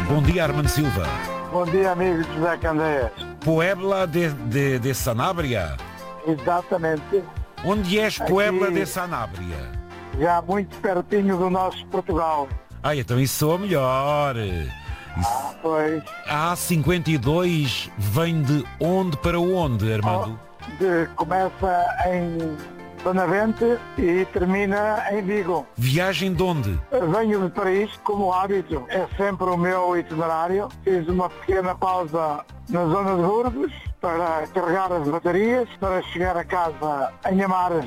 Bom dia, Armando Silva. Bom dia, amigo José Candeias. Puebla de Sanabria? Exatamente. Onde és Puebla de Sanabria? Já muito pertinho do nosso Portugal. Então isso soa melhor. Pois. A A52 vem de onde para onde, Armando? Começa em Benavente e termina em Vigo. Viagem de onde? Venho de Paris, como hábito, é sempre o meu itinerário. Fiz uma pequena pausa na zona de Burgos para carregar as baterias, para chegar a casa em Amares,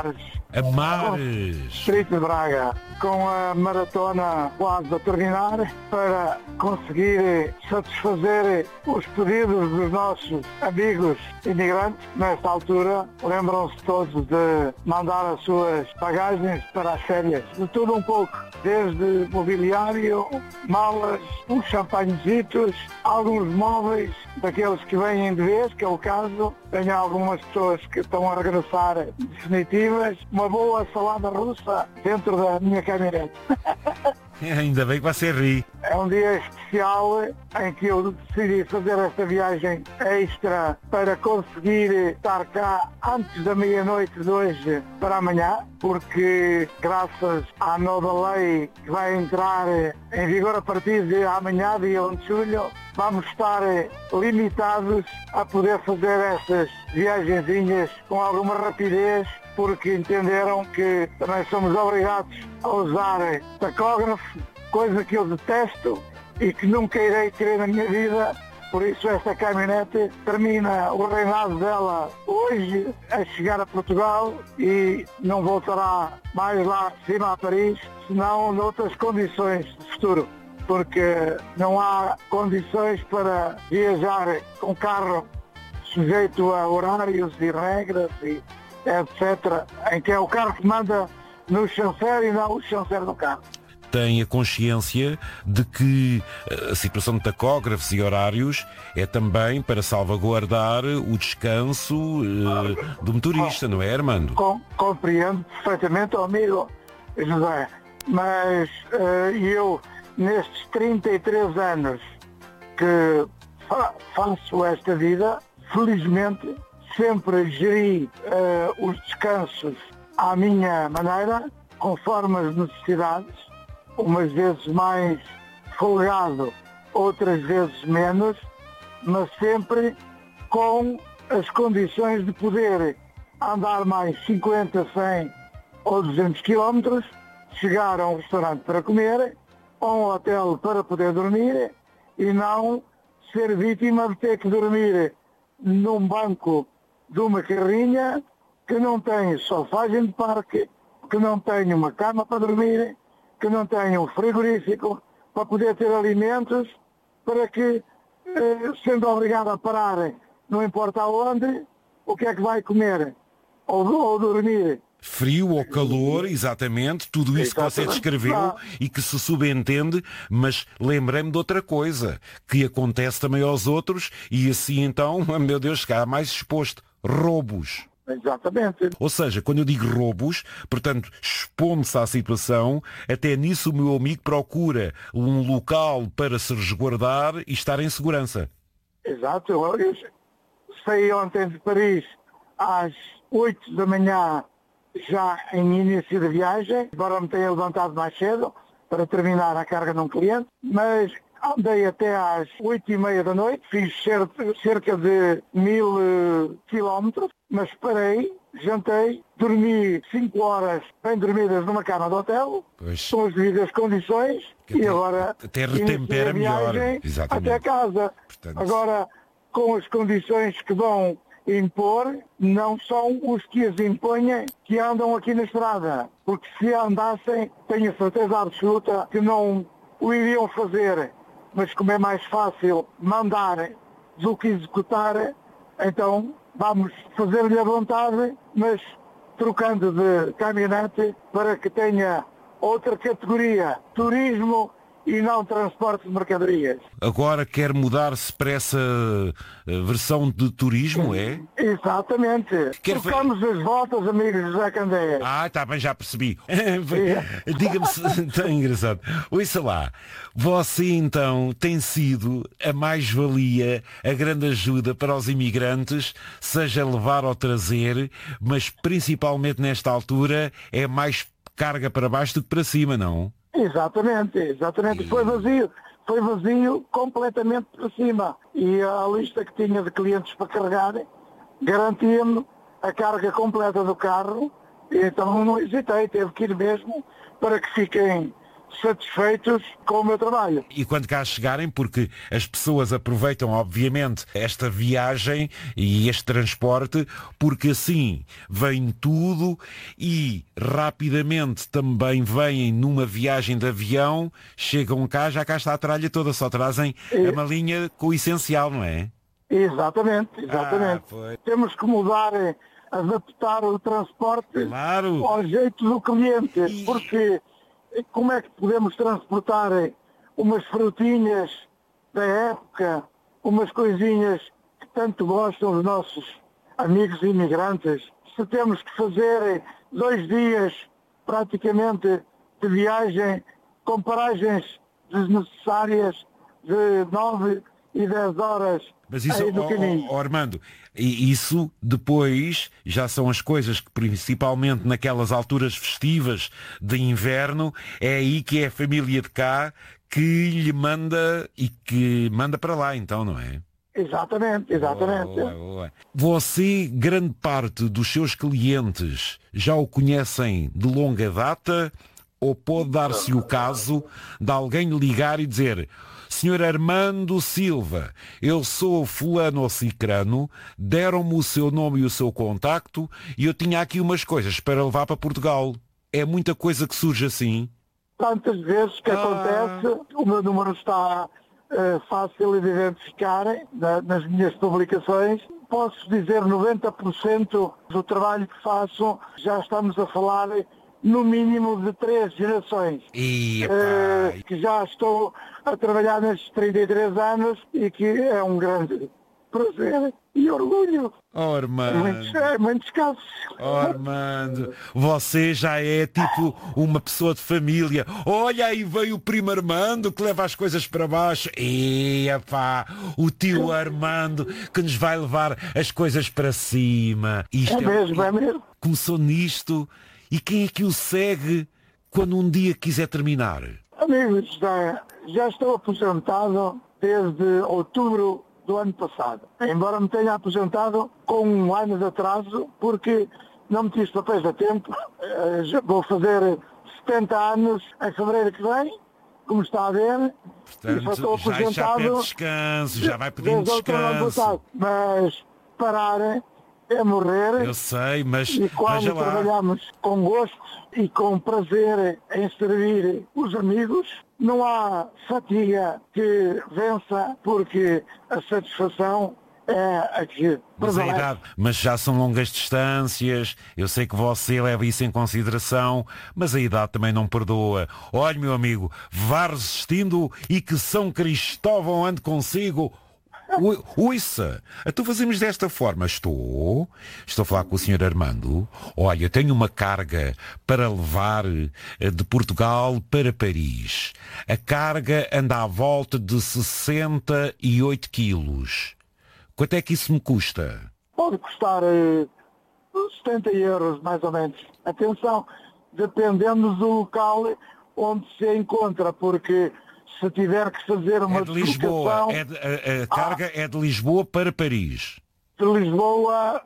Amares. Distrito de Braga, com a maratona quase a terminar, para conseguir satisfazer os pedidos dos nossos amigos imigrantes. Nesta altura, lembram-se todos de mandar as suas bagagens para as férias. De tudo um pouco, desde mobiliário, malas, uns champanhezitos, alguns móveis, daqueles que vêm de vez, que é o caso. Tenho algumas pessoas que estão a regressar definitivas. Uma boa salada russa dentro da minha caminhonete. Ainda bem que você ri. É um dia especial em que eu decidi fazer esta viagem extra para conseguir estar cá antes da meia-noite de hoje para amanhã, porque graças à nova lei que vai entrar em vigor a partir de amanhã, dia 1 de julho, vamos estar limitados a poder fazer essas viagenzinhas com alguma rapidez, porque entenderam que também somos obrigados a usar tacógrafo, coisa que eu detesto e que nunca irei querer na minha vida. Por isso esta caminhonete termina o reinado dela hoje a chegar a Portugal e não voltará mais lá de cima a Paris, senão noutras condições de futuro, porque não há condições para viajar com carro sujeito a horários e regras e etc., em que é o carro que manda no chanceiro e não o chanceiro do carro. Tem a consciência de que a situação de tacógrafos e horários é também para salvaguardar o descanso do motorista, não é, Armando? Compreendo perfeitamente, amigo José, mas eu, nestes 33 anos que faço esta vida, felizmente sempre geri os descansos à minha maneira, conforme as necessidades, umas vezes mais folgado, outras vezes menos, mas sempre com as condições de poder andar mais 50, 100 ou 200 quilómetros, chegar a um restaurante para comer, a um hotel para poder dormir e não ser vítima de ter que dormir num banco de uma carrinha que não tem sofagem de parque, que não tem uma cama para dormir, que não tem um frigorífico para poder ter alimentos, para que, sendo obrigado a parar, não importa aonde, o que é que vai comer ou dormir. Frio ou calor, exatamente, tudo isso que você descreveu e que se subentende, mas lembrei-me de outra coisa, que acontece também aos outros e assim então, meu Deus, ficar mais exposto. Roubos. Exatamente. Ou seja, quando eu digo roubos, portanto, expondo-se à situação, até nisso o meu amigo procura um local para se resguardar e estar em segurança. Exato. Eu saí ontem de Paris às 8 da manhã, já em início da viagem, embora me tenha levantado mais cedo para terminar a carga num cliente, mas andei até às 8h30 da noite, fiz cerca de 1000 quilómetros, mas parei, jantei, dormi 5 horas bem dormidas numa cama de hotel, com as devidas condições, e agora até retempera melhor, até casa. Portanto, agora, com as condições que vão impor, não são os que as impõem que andam aqui na estrada, porque se andassem, tenho a certeza absoluta que não o iriam fazer, mas como é mais fácil mandar do que executar, então vamos fazer-lhe a vontade, mas trocando de caminhonete para que tenha outra categoria, turismo e não transporte de mercadorias. Agora quer mudar-se para essa versão de turismo, é? Exatamente. Trocamos as voltas, amigos José Candeias. Está bem, já percebi. Diga-me se... Está engraçado. Ouça lá, você então tem sido a mais-valia, a grande ajuda para os imigrantes, seja levar ou trazer, mas principalmente nesta altura é mais carga para baixo do que para cima, não? Exatamente. Foi vazio completamente para cima. E a lista que tinha de clientes para carregar garantia-me a carga completa do carro. E então não hesitei, teve que ir mesmo para que fiquem satisfeitos com o meu trabalho. E quando cá chegarem, porque as pessoas aproveitam obviamente esta viagem e este transporte, porque assim vem tudo e rapidamente também vêm numa viagem de avião, chegam cá, já cá está a tralha toda, só trazem a malinha com o essencial, não é? Exatamente. Temos que mudar, adaptar o transporte ao jeito do cliente, porque como é que podemos transportar umas frutinhas da época, umas coisinhas que tanto gostam os nossos amigos imigrantes, se temos que fazer 2 dias praticamente de viagem, com paragens desnecessárias de 9 e 10 horas. Mas isso, Armando, isso depois já são as coisas que principalmente naquelas alturas festivas de inverno, é aí que é a família de cá que lhe manda e que manda para lá, então, não é? Exatamente. Você, grande parte dos seus clientes já o conhecem de longa data ou pode dar-se o caso de alguém ligar e dizer: Senhor Armando Silva, eu sou fulano ou cicrano, deram-me o seu nome e o seu contacto e eu tinha aqui umas coisas para levar para Portugal. É muita coisa que surge assim? Tantas vezes que acontece, o meu número está fácil de identificar nas minhas publicações. Posso dizer 90% do trabalho que faço, já estamos a falar no mínimo de 3 gerações. Que já estou a trabalhar nestes 33 anos e que é um grande prazer e orgulho. Armando. É muito escasso. Armando, você já é tipo uma pessoa de família. Olha, aí veio o primo Armando que leva as coisas para baixo. O tio Armando que nos vai levar as coisas para cima. Isto é mesmo. Começou nisto. E quem é que o segue quando um dia quiser terminar? Amigos, já estou aposentado desde outubro do ano passado. Embora me tenha aposentado com 1 ano de atraso, porque não meti os papéis a tempo. Vou fazer 70 anos em fevereiro que vem, como está a ver. Portanto, e só estou aposentado, já pede descanso, já vai pedindo descanso. Mas parar é morrer. Eu sei, mas e quando trabalhamos com gosto e com prazer em servir os amigos, não há fatiga que vença, porque a satisfação é a que prevalece. Mas já são longas distâncias, eu sei que você leva isso em consideração, mas a idade também não perdoa. Olha, meu amigo, vá resistindo e que São Cristóvão ande consigo. Ouça, então fazemos desta forma. Estou a falar com o Sr. Armando. Olha, tenho uma carga para levar de Portugal para Paris. A carga anda à volta de 68 quilos. Quanto é que isso me custa? Pode custar 70 euros, mais ou menos. Atenção, dependendo do local onde se encontra, porque se tiver que fazer uma deslocação... A carga é de Lisboa para Paris. De Lisboa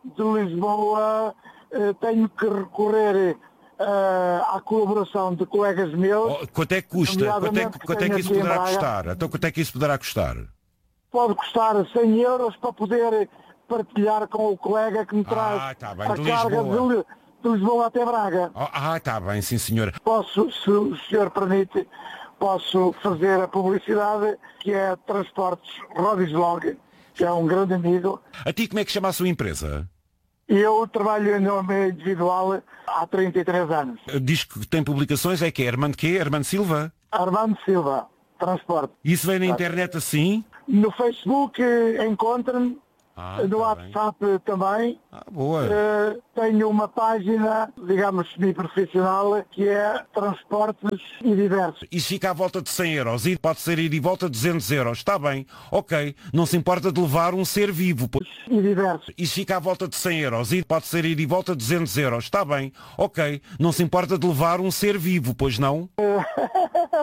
tenho que recorrer à colaboração de colegas meus. Quanto é que custa? Quanto é que isso poderá custar? Então quanto é que isso poderá custar? Pode custar 100 euros para poder partilhar com o colega que me traz tá bem, a carga de Lisboa até Braga. Está bem, sim senhora. Posso, se o senhor permite, posso fazer a publicidade, que é Transportes Robislog, que é um grande amigo. A ti como é que chama a sua empresa? Eu trabalho em nome individual há 33 anos. Diz que tem publicações, é que é Armando quê? Armando Silva? Armando Silva. transporte. Isso vem na internet assim? No Facebook encontra-me, no tá bem. WhatsApp também. Boa. Tenho uma página, digamos, semi-profissional, que é Transportes e Diversos. Isso fica à volta de 100 euros e pode ser ir e volta de 200 euros. Está bem, ok. Não se importa de levar um ser vivo. E diversos. Isso fica à volta de 100 euros e pode ser ir e volta de 200 euros. Está bem, ok. Não se importa de levar um ser vivo, pois não?